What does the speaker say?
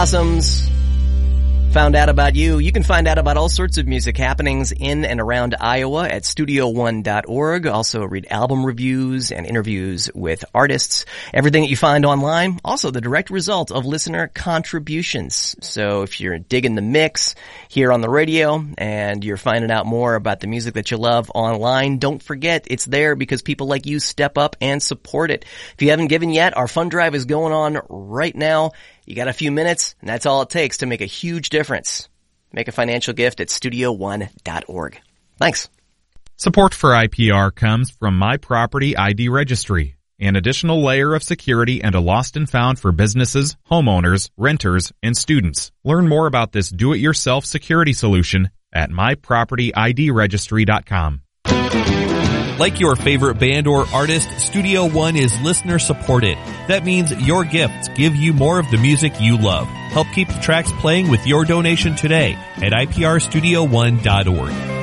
Blossoms. Found out about you. You can find out about all sorts of music happenings in and around Iowa at studio1.org. Also read album reviews and interviews with artists. Everything that you find online, also the direct result of listener contributions. So if you're digging the mix here on the radio and you're finding out more about the music that you love online, don't forget it's there because people like you step up and support it. If you haven't given yet, our fund drive is going on right now. You got a few minutes, and that's all it takes to make a huge difference. Make a financial gift at studio1.org. Thanks. Support for IPR comes from My Property ID Registry, an additional layer of security and a lost and found for businesses, homeowners, renters, and students. Learn more about this do-it-yourself security solution at mypropertydregistry.com. Like your favorite band or artist, Studio One is listener supported. That means your gifts give you more of the music you love. Help keep the tracks playing with your donation today at iprstudio1.org.